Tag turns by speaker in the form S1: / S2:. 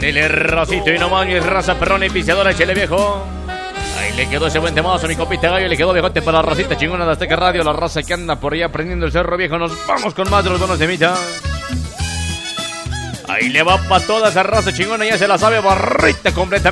S1: Ándele, Rosito, y no más, mi raza perrona y piseadora, échele viejo. Ahí le quedó ese buen temazo a mi compita Gallo, le quedó viejote para la Rosita chingona de Azteca Radio, la raza que anda por allá prendiendo el cerro viejo. Nos vamos con más de los buenos temitas. Ahí le va para toda esa raza chingona, ya se la sabe, barrita completamente.